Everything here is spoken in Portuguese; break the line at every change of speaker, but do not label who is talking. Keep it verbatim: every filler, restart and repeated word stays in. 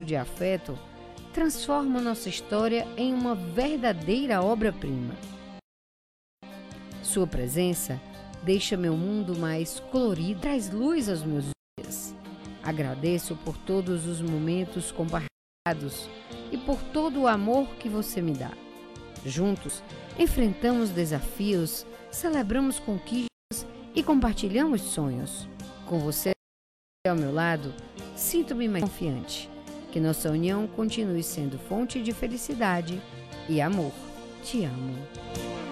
de afeto transforma nossa história em uma verdadeira obra-prima. Sua presença deixa meu mundo mais colorido, traz luz aos meus dias. Agradeço por todos os momentos compartilhados e por todo o amor que você me dá. Juntos, enfrentamos desafios, celebramos conquistas e compartilhamos sonhos. Com você ao meu lado, sinto-me mais confiante. Que nossa união continue sendo fonte de felicidade e amor. Te amo.